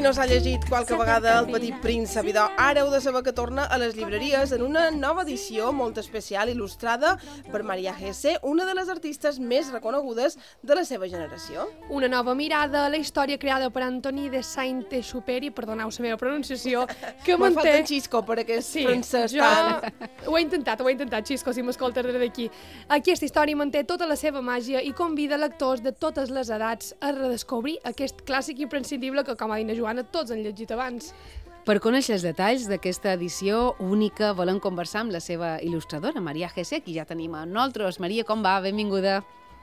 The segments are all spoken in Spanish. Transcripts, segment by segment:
no s'ha llegit qualque vegada El Petit Príncep, idò, ara heu de saber que torna a les llibreries en una nova edició molt especial il·lustrada per Maria Gese, una de les artistes més reconegudes de la seva generació. Una nova mirada a la història creada per Antoni de Saint-Exupéry, perdoneu la meva pronunciació, que M'ha manté... faltat en Xisco per aquest francès jo tan... ho he intentat, Xisco, si m'escoltes des d'aquí. Aquesta història manté tota la seva màgia i convida lectors de totes les edats a redescobrir aquest clàssic imprescindible que, com ha dit la Joana, tots han llegit abans. Per conèixer els detalls d'aquesta edició única volem conversar amb la seva il·lustradora, Maria Gese, qui ja tenim a nosaltres. Maria, com va? Benvinguda.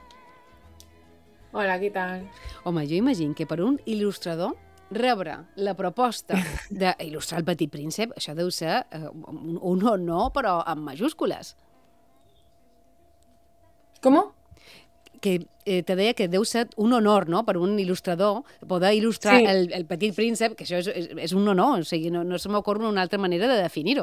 Hola, què tal? Home, jo imagino que per un il·lustrador rebre la proposta d'il·lustrar El Petit Príncep, això deu ser un honor, però amb majúscules. Com? Que te deia que deu ser un honor, no?, per un il·lustrador poder il·lustrar Sí. el Petit Príncep, que això és un honor, o sigui, no se m'ocorre una altra manera de definir-ho.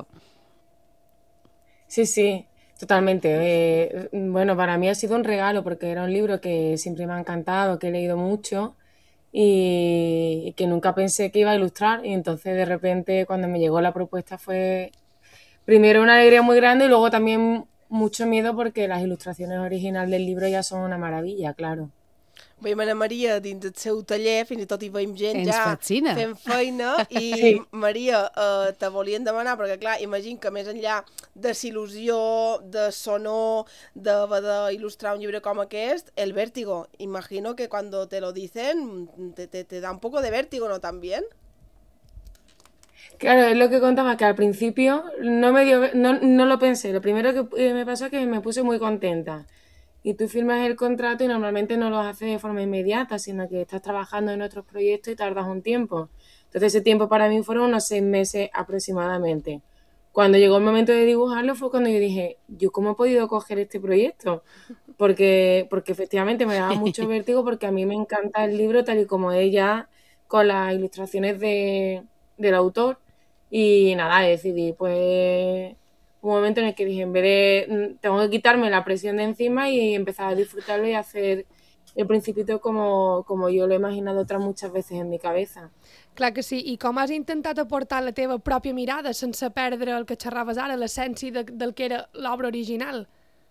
Sí, totalmente. Bueno, para mí ha sido un regalo porque era un libro que siempre me ha encantado, que he leído mucho y que nunca pensé que iba a ilustrar. Y entonces de repente cuando me llegó la propuesta fue primero una alegría muy grande y luego también mucho miedo porque las ilustraciones originales del libro ya son una maravilla, claro. Veiem Ana Maria dins del seu taller, fins i tot hi veiem gent Ens ja fascina. fent feina i Sí. Maria, te volien demanar, perquè clar, imagino que més enllà de l'il·lusió, de sonor, d'haver d'il·lustrar un llibre com aquest, el vértigo. Imagino que cuando te lo dicen te da un poco de vértigo, ¿no? También. Claro, es lo que contaba, que al principio no lo pensé. Lo primero que me pasó es que me puse muy contenta. Y tú firmas el contrato y normalmente no lo haces de forma inmediata, sino que estás trabajando en otros proyectos y tardas un tiempo. Entonces ese tiempo para mí fueron unos 6 meses aproximadamente. Cuando llegó el momento de dibujarlo fue cuando yo dije, ¿yo cómo he podido coger este proyecto? Porque efectivamente me daba mucho vértigo porque a mí me encanta el libro tal y como es ya con las ilustraciones del autor. Y nada, decidí pues un momento en el que dije, en vez de, tengo que quitarme la presión de encima y empezar a disfrutarlo y hacer el Principito como yo lo he imaginado otras muchas veces en mi cabeza. Clar que sí, i com has intentat aportar la teva pròpia mirada sense perdre el que xerraves ara, l'essència del que era l'obra original?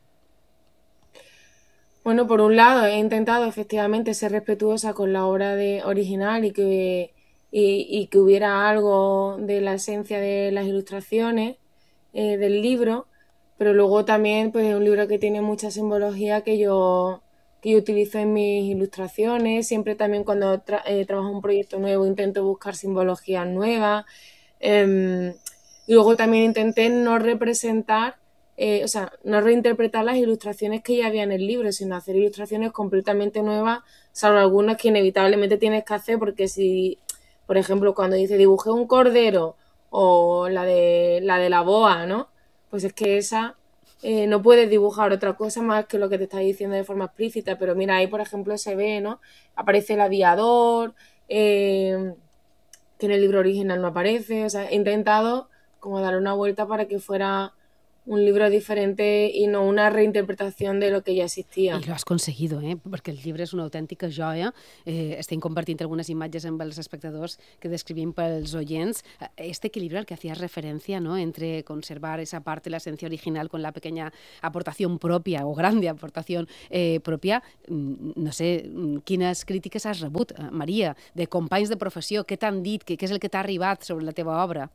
Bueno, por un lado he intentado efectivamente ser respetuosa con la obra original y que hubiera algo de la esencia de las ilustraciones del libro, pero luego también pues es un libro que tiene mucha simbología que yo utilizo en mis ilustraciones. Siempre también cuando trabajo un proyecto nuevo intento buscar simbologías nuevas. Y luego también intenté no representar, no reinterpretar las ilustraciones que ya había en el libro, sino hacer ilustraciones completamente nuevas, salvo algunas que inevitablemente tienes que hacer, porque si, por ejemplo, cuando dice dibujé un cordero o la de la boa, ¿no? Pues es que esa no puedes dibujar otra cosa más que lo que te está diciendo de forma explícita, pero mira, ahí por ejemplo se ve, ¿no? Aparece el aviador, que en el libro original no aparece, o sea, he intentado como darle una vuelta para que fuera un libro diferente y no una reinterpretación de lo que ya existia. I lo has conseguido, perquè el llibre és una autèntica joia. Estem compartint algunes imatges amb els espectadors que descrivim pels oients. Este equilibrio al que hacías referencia, ¿no?, entre conservar esa parte, la esencia original, con la pequeña aportación propia o grande aportación propia. No sé, quines crítiques has rebut, Maria, de companys de professió? Què t'han dit? Què és el que t'ha arribat sobre la teva obra?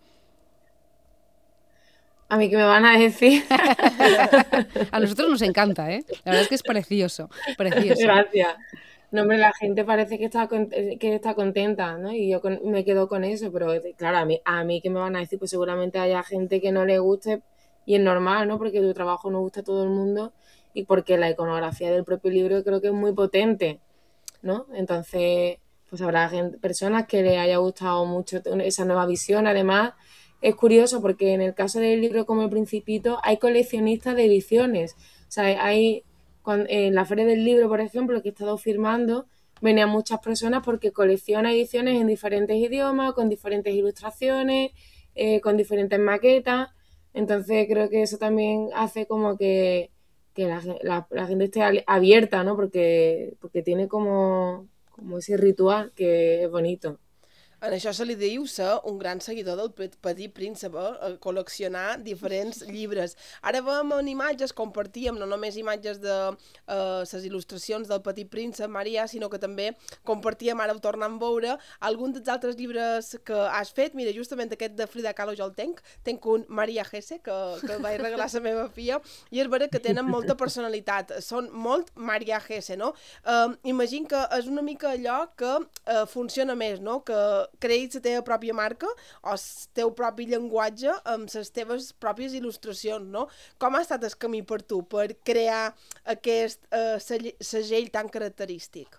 A mí que me van a decir. A nosotros nos encanta, La verdad es que es precioso, precioso. Gracias. No, hombre, la gente parece que está contenta, ¿no? Y yo me quedo con eso, pero claro, a mí que me van a decir, pues seguramente haya gente que no le guste y es normal, ¿no? Porque tu trabajo no gusta a todo el mundo y porque la iconografía del propio libro creo que es muy potente, ¿no? Entonces, pues habrá personas que les haya gustado mucho esa nueva visión. Además, es curioso porque en el caso del libro como El Principito hay coleccionistas de ediciones. O sea, en la Feria del Libro, por ejemplo, que he estado firmando, venían muchas personas porque colecciona ediciones en diferentes idiomas, con diferentes ilustraciones, con diferentes maquetas. Entonces creo que eso también hace como que la gente esté abierta, ¿no? Porque tiene como ese ritual que es bonito. En això se li diu ser un gran seguidor del Petit Príncep, col·leccionar diferents llibres. Ara veiem en imatges, compartíem no només imatges de les il·lustracions del Petit Príncep, Maria, sinó que també compartíem, ara ho tornem a veure, alguns dels altres llibres que has fet. Mira, justament aquest de Frida Kahlo jo el tenc un Maria Gesse, que vaig regalar a la meva filla, i és vera que tenen molta personalitat, són molt Maria Gesse, no? Imagino que és una mica allò que funciona més, no? Que creïs la teva pròpia marca o el teu propi llenguatge amb les teves pròpies il·lustracions, no? Com ha estat el camí per tu, per crear aquest segell tan característic?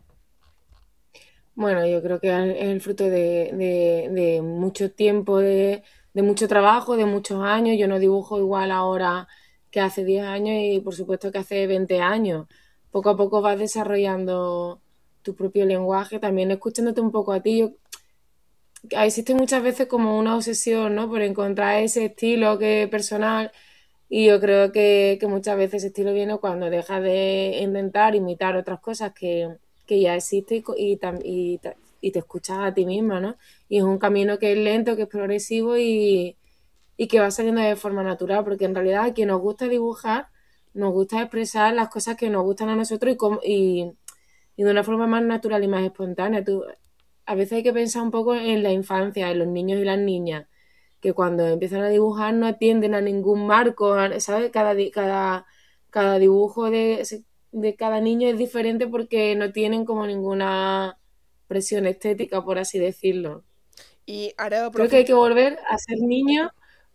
Bueno, yo creo que es el fruto de mucho tiempo, de mucho trabajo, de muchos años. Yo no dibujo igual ahora que hace 10 años y por supuesto que hace 20 años. Poco a poco vas desarrollando tu propio lenguaje, también escuchándote un poco a ti. Existe muchas veces como una obsesión, ¿no? Por encontrar ese estilo personal, y yo creo que muchas veces ese estilo viene cuando dejas de intentar imitar otras cosas que ya existen y te escuchas a ti misma, ¿no? Y es un camino que es lento, que es progresivo y que va saliendo de forma natural, porque en realidad a quien nos gusta dibujar, nos gusta expresar las cosas que nos gustan a nosotros y de una forma más natural y más espontánea. A veces hay que pensar un poco en la infancia, en los niños y las niñas, que cuando empiezan a dibujar no atienden a ningún marco, ¿sabes? Cada dibujo de cada niño es diferente porque no tienen como ninguna presión estética, por así decirlo. I ara, Creo que hay que volver a ser niño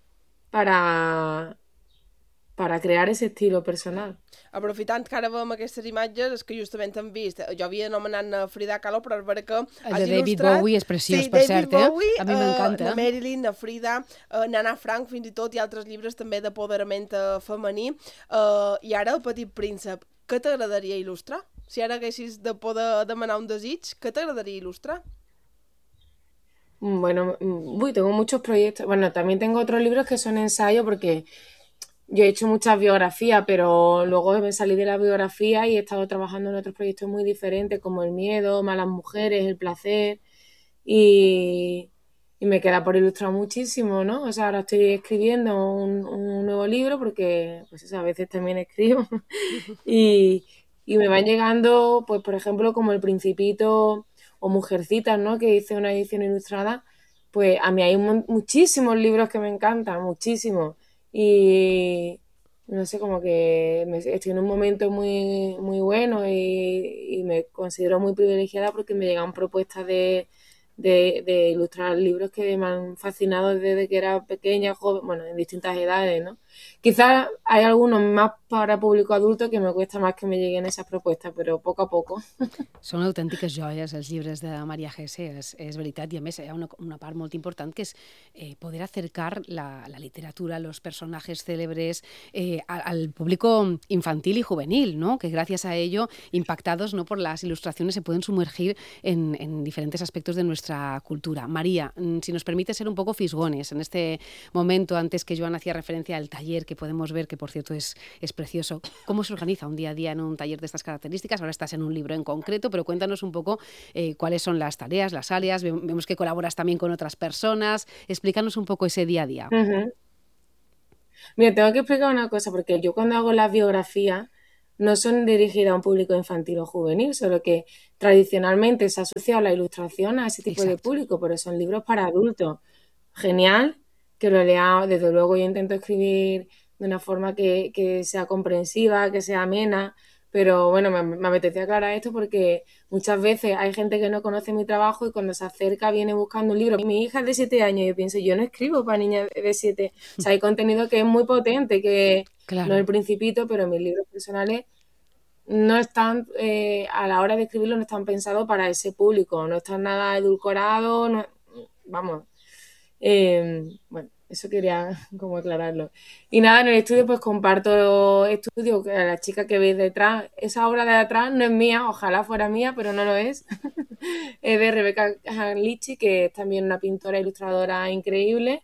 para crear ese estilo personal. Aprofitant que ara veiem aquestes imatges, és que justament hem vist, jo havia anomenat Frida Kahlo, però és vera que El has de David il·lustrat... Bowie és preciós, sí, per David cert, Bowie, a mi m'encanta. na Marilyn, na Frida, Nana Frank, fins i tot, i altres llibres també d'apoderament femení, i ara el Petit Príncep. Què t'agradaria il·lustrar? Si ara haguessis de poder demanar un desig, què t'agradaria il·lustrar? Bueno, tengo muchos proyectos. Bueno, también tengo otros libros que son ensayos porque yo he hecho muchas biografías, pero luego me salí de la biografía y he estado trabajando en otros proyectos muy diferentes, como El miedo, Malas mujeres, El placer, y me queda por ilustrar muchísimo, ¿no? O sea, ahora estoy escribiendo un nuevo libro porque, pues eso, a veces también escribo y me van llegando, pues por ejemplo, como El Principito o Mujercitas, ¿no? Que hice una edición ilustrada, pues a mí hay muchísimos libros que me encantan, muchísimos. Y no sé, como que estoy en un momento muy, muy bueno y me considero muy privilegiada porque me llegan propuestas de ilustrar libros que me han fascinado desde que era pequeña, joven, bueno, en distintas edades, ¿no? Quizás hay algunos más para público adulto que me cuesta más que me lleguen esas propuestas, però poc a poc. Són autèntiques joies els llibres de Maria Gesse, és veritat, i a més hi ha una part molt important que és poder acercar la literatura, los personajes célebres al público infantil y juvenil, ¿no? Que gracias a ello, impactados, ¿no?, por las ilustraciones, se pueden sumergir en diferentes aspectos de nuestra cultura. María, si nos permite ser un poco fisgones en este momento, antes que Joan hacía referencia al taller que podemos ver, que por cierto es precioso. ¿Cómo se organiza un día a día en un taller de estas características? Ahora estás en un libro en concreto, pero cuéntanos un poco cuáles son las tareas, las áreas. Vemos que colaboras también con otras personas. Explícanos un poco ese día a día. Mira, tengo que explicar una cosa, porque yo cuando hago las biografías no son dirigidas a un público infantil o juvenil, solo que tradicionalmente se ha asociado la ilustración a ese tipo de público, pero son libros para adultos. Genial que lo lea, desde luego yo intento escribir de una forma que sea comprensiva, que sea amena, pero bueno, me apetecía aclarar esto porque muchas veces hay gente que no conoce mi trabajo y cuando se acerca viene buscando un libro. Mi hija es de 7 años y yo pienso, yo no escribo para niñas de 7. O sea, hay contenido que es muy potente, que no es El Principito, pero mis libros personales no están, a la hora de escribirlo, no están pensados para ese público, no están nada edulcorados, vamos. Bueno, eso quería como aclararlo. Y nada, en el estudio pues comparto estudio, que la chica que veis detrás, esa obra de atrás no es mía, ojalá fuera mía, pero no lo es. Es de Rebeca Hanlichi, que es también una pintora e ilustradora increíble.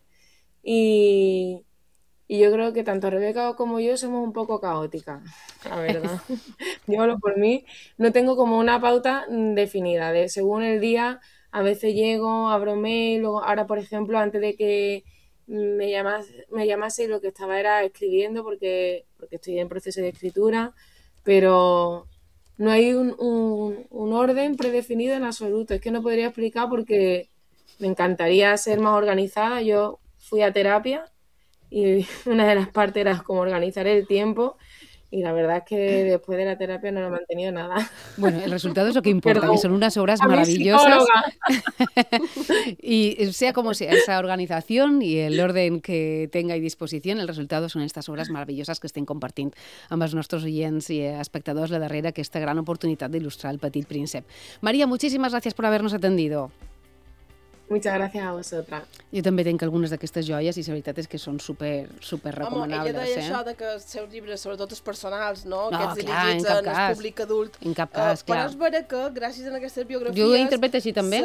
Y yo creo que tanto Rebeca como yo somos un poco caóticas, la verdad. Yo hablo por mí, no tengo como una pauta definida, según el día a veces llego, abro mail, luego ahora, por ejemplo, antes de que me llamase, lo que estaba era escribiendo porque estoy en proceso de escritura, pero no hay un orden predefinido en absoluto. Es que no podría explicar porque me encantaría ser más organizada. Yo fui a terapia y una de las partes era como organizar el tiempo. Y la verdad es que después de la terapia no lo he mantenido nada. Bueno, el resultado es lo que importa, Perdón. que son unas obras A mi maravillosas. psicóloga. Y sea como sea, esa organización i el orden que tenga i disposició, el resultat són aquestes obres maravilloses que estem compartint amb els nostres oients i espectadors de darrere aquesta gran oportunitat d'il·lustrar el Petit Príncep. María, muchísimas gracias por habernos atendido. Muchas gracias a vosotras. Jo també tenc algunes d'aquestes joies i la veritat és que són super recomanables. Home, ella deia això de que els seus llibres, sobretot els personals, no? No, Aquests clar, dirigits en cap al cas. públic adult. En cap cas, clar. Però és vera que, gràcies a aquestes biografies, Jo ho interpreto així també.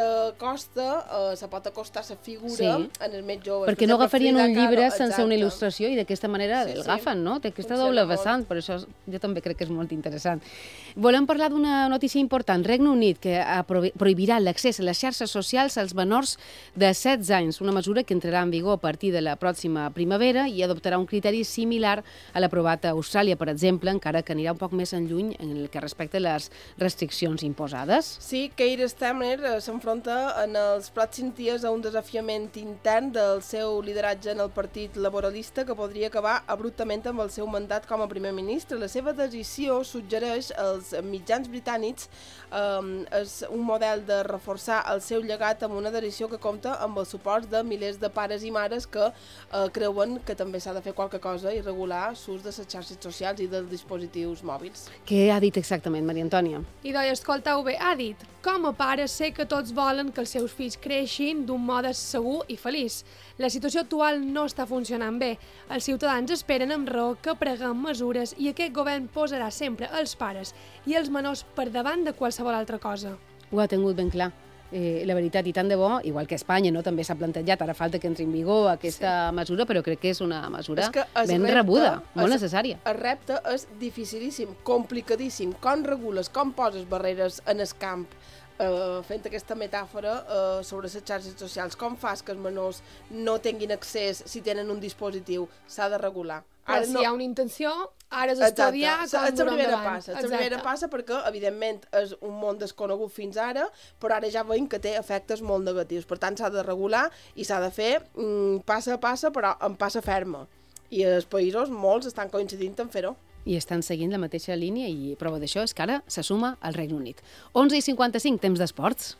se pot acostar la figura Sí. en els més joves. Perquè no agafarien un llibre sense una Exacte. il·lustració i d'aquesta manera Sí, el sí. agafen, no? Té aquesta Funciona doble molt. vessant, per això jo també crec que és molt interessant. Volem parlar d'una notícia important. Regne Unit, que prohibirà l'accés a les xarxes socials als menors de 16 anys, una mesura que entrarà en vigor a partir de la pròxima primavera i adoptarà un criteri similar a l'aprovat a Austràlia, per exemple, encara que anirà un poc més enlluny en el que respecta les restriccions imposades. Sí, Keir Starmer s'enfronta en els pròxims dies a un desafiament intern del seu lideratge en el Partit Laboralista que podria acabar abruptament amb el seu mandat com a primer ministre. La seva decisió suggereix als mitjans britànics és un model de reforçar el seu llegat amb una decisió que compta amb el suport de milers de pares i mares que creuen que també s'ha de fer qualque cosa i regular l'ús de les xarxes socials i dels dispositius mòbils. Què ha dit exactament, Maria Antònia? I doncs, escolteu bé, ha dit: com a pare sé que tots volen que els seus fills creixin d'un mode segur i feliç. La situació actual no està funcionant bé. Els ciutadans esperen amb raó que preguem mesures i aquest govern posarà sempre els pares i els menors per davant de qualsevol altra cosa. Ho ha tingut ben clar. La veritat, i tant de bo, igual que Espanya, no? També s'ha plantejat, ara falta que entri en vigor aquesta mesura, però crec que és una mesura ben rebuda, molt necessària. El repte és dificilíssim, complicadíssim. Com regules, com poses barreres en el camp, fent aquesta metàfora sobre les xarxes socials, com fas que els menors no tinguin accés si tenen un dispositiu? S'ha de regular. Però si hi ha una intenció, ara és estudiar com donar endavant. És la primera passa perquè, evidentment, és un món desconegut fins ara, però ara ja veiem que té efectes molt negatius. Per tant, s'ha de regular i s'ha de fer passa a passa, però en passa ferma. I els països, molts, estan coincidint en fer-ho. I estan seguint la mateixa línia i prova d'això és que ara se suma al Regne Unit. 11:55, temps d'esports.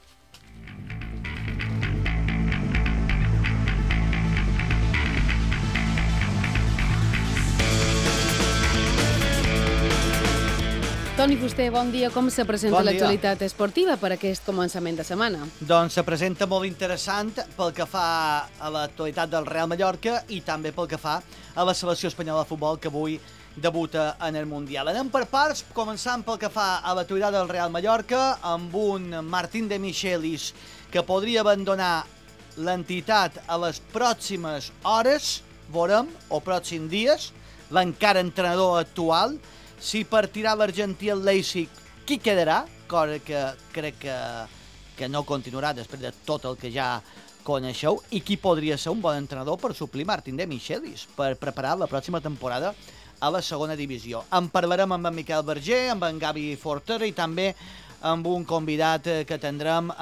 Toni Fuster, bon dia. Com se presenta l'actualitat esportiva per aquest començament de setmana? Doncs se presenta molt interessant pel que fa a l'actualitat del Real Mallorca i també pel que fa a la selecció espanyola de futbol que avui debuta en el Mundial. Anem per parts, començant pel que fa a l'actualitat del Real Mallorca, amb un Martín de Michelis que podria abandonar l'entitat a les pròximes hores, veurem, o pròxims dies, l'encara entrenador actual. Si partirà l'argentí el Leipzig, qui quedarà? Cosa que crec que no continuarà després de tot el que ja coneixeu. I qui podria ser un bon entrenador per suplir Martín de Michelis, per preparar la pròxima temporada a la segona divisió. En parlarem amb en Miquel Berger, amb en Gavi Forter i també amb un convidat que tindrem